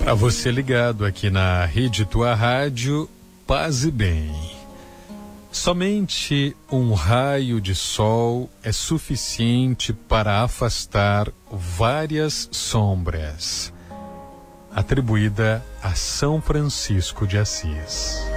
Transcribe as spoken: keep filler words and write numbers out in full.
Para você ligado aqui na Rede Tua Rádio, paz e bem. Somente um raio de sol é suficiente para afastar várias sombras. Atribuída a São Francisco de Assis.